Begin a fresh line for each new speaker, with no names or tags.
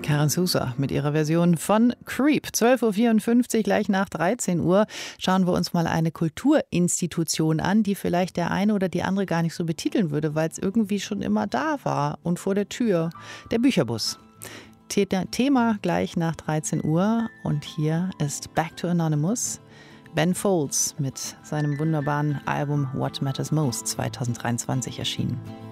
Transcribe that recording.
Karen Sousa mit ihrer Version von Creep. 12.54 Uhr, gleich nach 13 Uhr, schauen wir uns mal eine Kulturinstitution an, die vielleicht der eine oder die andere gar nicht so betiteln würde, weil es irgendwie schon immer da war und vor der Tür. Der Bücherbus. Thema gleich nach 13 Uhr und hier ist Back to Anonymous. Ben Folds mit seinem wunderbaren Album What Matters Most 2023 erschienen.